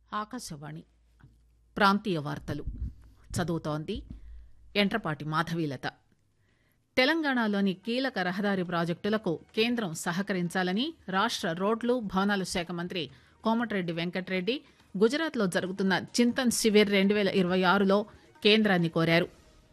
ఆకాశవాణి ప్రాంతీయ వార్తలు చదువుతోంది ఎంట్రపాటి మాధవీలత. తెలంగాణలోని కీలక రహదారి ప్రాజెక్టులకు కేంద్రం సహకరించాలని రాష్ట రోడ్లు భవనాల శాఖ మంత్రి కోమటిరెడ్డి వెంకటరెడ్డి గుజరాత్లో జరుగుతున్న చింతన్ శిబిర్ 2026లో కేంద్రాన్ని కోరారు.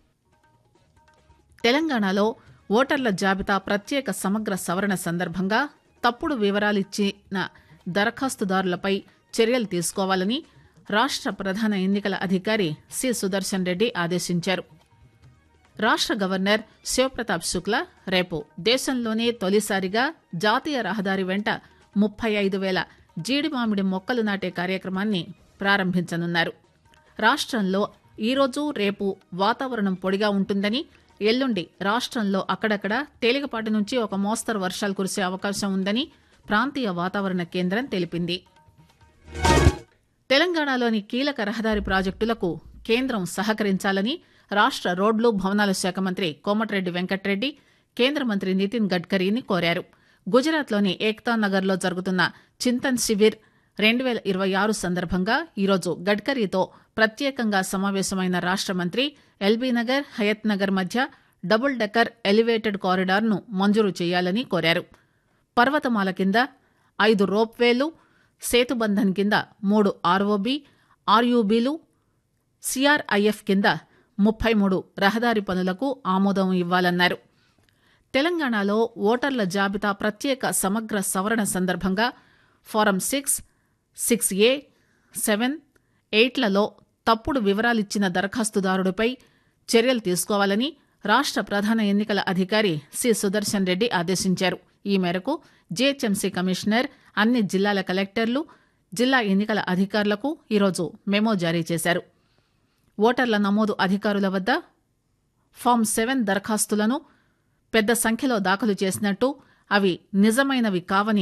తెలంగాణలో ఓటర్ల జాబితా ప్రత్యేక సమగ్ర సవరణ సందర్భంగా తప్పుడు వివరాలిచ్చిన దరఖాస్తుదారులపై చర్యలు తీసుకోవాలని రాష్ట ప్రధాన ఎన్నికల అధికారి సి సుదర్శన్ రెడ్డి ఆదేశించారు. రాష్ట గవర్నర్ శివప్రతాప్ శుక్లా రేపు దేశంలోనే తొలిసారిగా జాతీయ రహదారి వెంట 35,000 జీడి మామిడి మొక్కలు నాటే కార్యక్రమాన్ని ప్రారంభించనున్నారు. రాష్టంలో ఈరోజు రేపు వాతావరణం పొడిగా ఉంటుందని, ఎల్లుండి రాష్టంలో అక్కడక్కడ తేలికపాటి నుంచి ఒక మోస్తరు వర్షాలు కురిసే అవకాశం ఉందని ప్రాంతీయ వాతావరణ కేంద్రం తెలిపింది. తెలంగాణలోని కీలక రహదారి ప్రాజెక్టులకు కేంద్రం సహకరించాలని రాష్ట రోడ్లు భవనాల శాఖ మంత్రి కోమటిరెడ్డి వెంకటరెడ్డి కేంద్ర మంత్రి నితిన్ గడ్కరీని కోరారు. గుజరాత్లోని ఏక్తా నగర్లో జరుగుతున్న చింతన్ శిబిర్ 2026 సందర్భంగా ఈరోజు గడ్కరీతో ప్రత్యేకంగా సమావేశమైన రాష్ట మంత్రి ఎల్బీ నగర్, హయత్ నగర్ మధ్య డబుల్ డెక్కర్ ఎలివేటెడ్ కారిడార్ను మంజూరు చేయాలని కోరారు. పర్వతమాల కింద 5 రోప్వేలు, సేతుబంధన్ కింద 3 ఆర్ఓబీ, ఆర్యూబీలు, సిఆర్ఐఎఫ్ కింద 33 రహదారి పనులకు ఆమోదం ఇవ్వాలన్నారు. తెలంగాణలో ఓటర్ల జాబితా ప్రత్యేక సమగ్ర సవరణ సందర్భంగా ఫారం 6, 6A, 7, 8లలో తప్పుడు వివరాలిచ్చిన దరఖాస్తుదారుడిపై చర్యలు తీసుకోవాలని రాష్ట ప్రధాన ఎన్నికల అధికారి సి సుదర్శన్ రెడ్డి ఆదేశించారు. ఈ మేరకు జీహెచ్ఎంసీ కమిషనర్ అన్ని జిల్లాల కలెక్టర్లు, జిల్లా ఎన్నికల అధికారులకు ఈరోజు మెమో జారీ చేశారు. ఓటర్ల నమోదు అధికారుల వద్ద ఫామ్ 7 దరఖాస్తులను పెద్ద సంఖ్యలో దాఖలు చేసినట్టు, అవి నిజమైనవి కావని